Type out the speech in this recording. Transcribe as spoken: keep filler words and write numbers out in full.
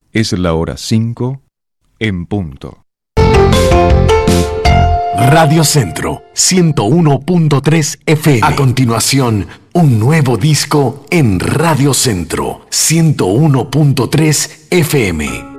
Es la hora cinco en punto. Radio Centro ciento uno punto tres F M. A continuación, un nuevo disco en Radio Centro ciento uno punto tres F M.